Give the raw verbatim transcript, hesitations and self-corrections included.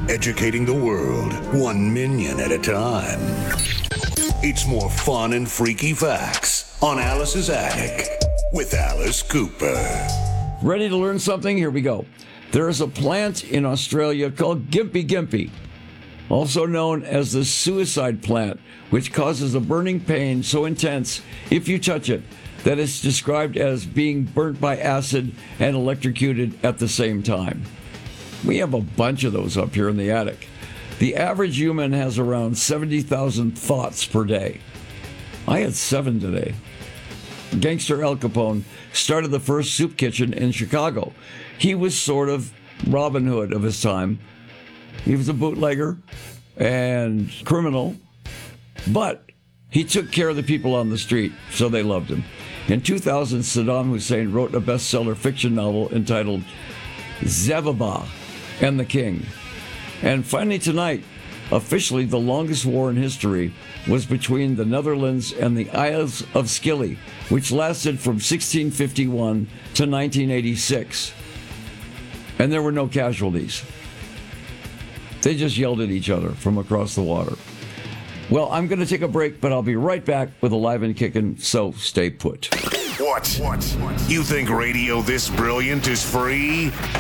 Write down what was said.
educating the world one minion at a time. It's more fun and freaky facts on Alice's Attic with Alice Cooper. Ready to learn something? Here we go. There is a plant in Australia called Gympie Gympie, also known as the suicide plant, which causes a burning pain so intense if you touch it that it's described as being burnt by acid and electrocuted at the same time. We have a bunch of those up here in the attic. The average human has around seventy thousand thoughts per day. I had seven today. Gangster Al Capone started the first soup kitchen in Chicago. He was sort of Robin Hood of his time. He was a bootlegger and criminal, but he took care of the people on the street, so they loved him. In two thousand, Saddam Hussein wrote a bestseller fiction novel entitled Zababa and the King. And finally tonight, officially the longest war in history was between the Netherlands and the Isles of Scilly, which lasted from sixteen fifty-one to nineteen eighty-six. And there were no casualties. They just yelled at each other from across the water. Well, I'm going to take a break, but I'll be right back with Alive and Kickin', so stay put. What? What? You think radio this brilliant is free?